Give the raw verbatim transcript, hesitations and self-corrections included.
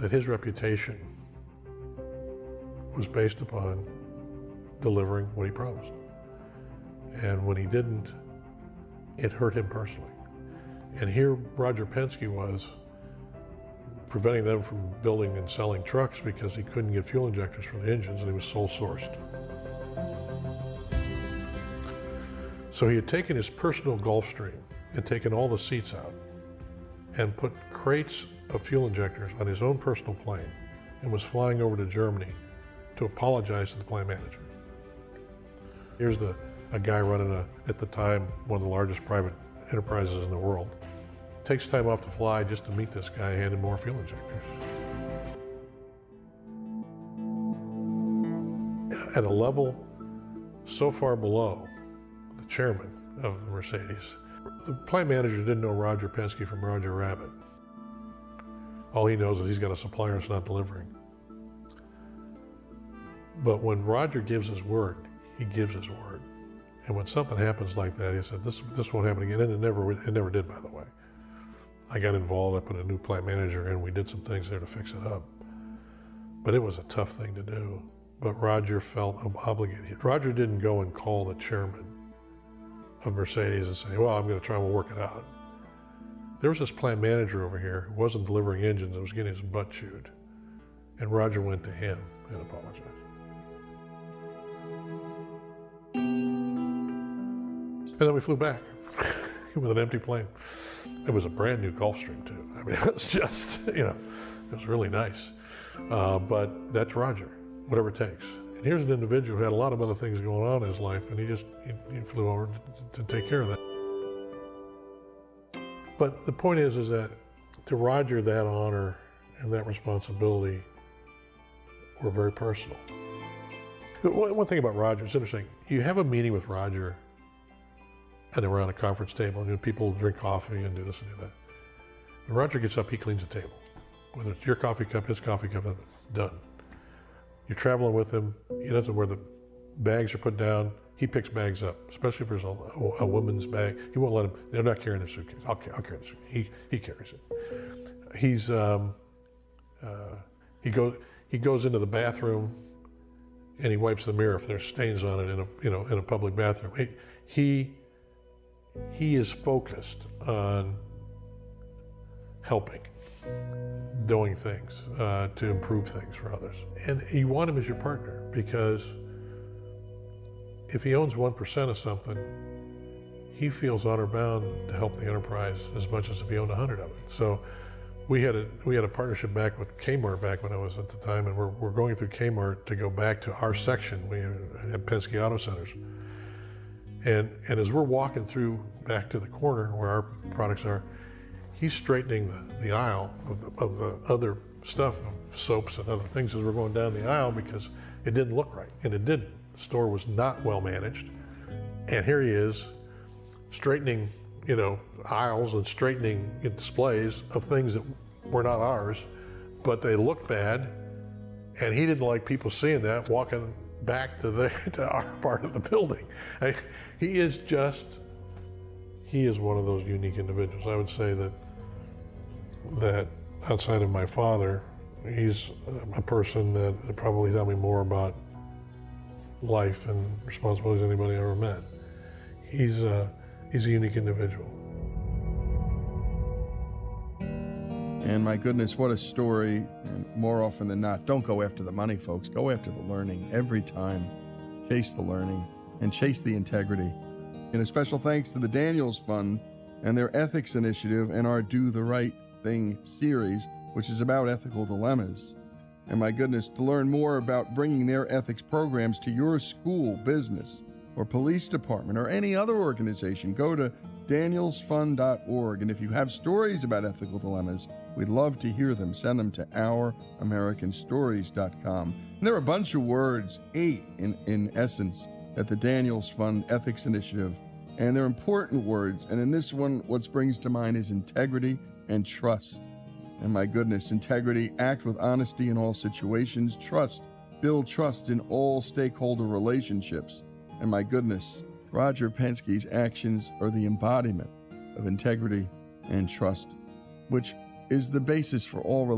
that his reputation was based upon delivering what he promised. And when he didn't, it hurt him personally. And here Roger Penske was preventing them from building and selling trucks because he couldn't get fuel injectors for the engines, and he was sole sourced. So he had taken his personal Gulfstream and taken all the seats out and put crates of fuel injectors on his own personal plane and was flying over to Germany to apologize to the plant manager. Here's the, a guy running, a, at the time, one of the largest private enterprises in the world. Takes time off to fly just to meet this guy, handed more fuel injectors. At a level so far below the chairman of Mercedes, the plant manager didn't know Roger Penske from Roger Rabbit. All he knows is he's got a supplier that's not delivering. But when Roger gives his word, he gives his word. And when something happens like that, he said, this, this won't happen again. And it never, it never did, by the way. I got involved, I put a new plant manager in, we did some things there to fix it up. But it was a tough thing to do. But Roger felt obligated. Roger didn't go and call the chairman of Mercedes and say, well, I'm going to try and we'll work it out. There was this plant manager over here who wasn't delivering engines and was getting his butt chewed. And Roger went to him and apologized. And then we flew back with an empty plane. It was a brand new Gulfstream too. I mean, it was just, you know, it was really nice. Uh, but that's Roger, whatever it takes. And here's an individual who had a lot of other things going on in his life, and he just, he, he flew over to, to take care of that. But the point is, is that to Roger, that honor and that responsibility were very personal. One, one thing about Roger, it's interesting. You have a meeting with Roger and around a conference table, and you know, people drink coffee and do this and do that. When Roger gets up, he cleans the table. Whether it's your coffee cup, his coffee cup, done. You're traveling with him, he doesn't, where the bags are put down, he picks bags up, especially if there's a, a woman's bag. He won't let them, they're not carrying their suitcase. I'll, I'll carry the suitcase. He, he carries it. He's, um, uh, he, goes, he goes into the bathroom and he wipes the mirror if there's stains on it in a, you know, in a public bathroom. He, he He is focused on helping, doing things uh, to improve things for others. And you want him as your partner because if he owns one percent of something, he feels honor bound to help the enterprise as much as if he owned one hundred of it. So we had a, we had a partnership back with Kmart back when I was at the time, and we're, we're going through Kmart to go back to our section. We had Penske Auto Centers. And, and as we're walking through back to the corner where our products are, he's straightening the, the aisle of the, of the other stuff, of soaps and other things as we're going down the aisle because it didn't look right, and it didn't. The store was not well managed. And here he is straightening, you know, aisles and straightening displays of things that were not ours, but they looked bad, and he didn't like people seeing that walking back to the to our part of the building. I, he is just, he is one of those unique individuals. I would say that that outside of my father, he's a person that probably taught me more about life and responsibilities than anybody I ever met. He's a, he's a unique individual. And my goodness, what a story. And more often than not, don't go after the money, folks. Go after the learning every time. Chase the learning and chase the integrity. And a special thanks to the Daniels Fund and their ethics initiative and our Do the Right Thing series, which is about ethical dilemmas. And my goodness, to learn more about bringing their ethics programs to your school, business, or police department, or any other organization, go to daniels fund dot org. And if you have stories about ethical dilemmas, we'd love to hear them. Send them to our american stories dot com. And there are a bunch of words, eight in, in essence, at the Daniels Fund Ethics Initiative. And they're important words. And in this one, what springs to mind is integrity and trust. And my goodness, integrity, act with honesty in all situations. Trust, build trust in all stakeholder relationships. And my goodness, Roger Penske's actions are the embodiment of integrity and trust, which is the basis for all relationships.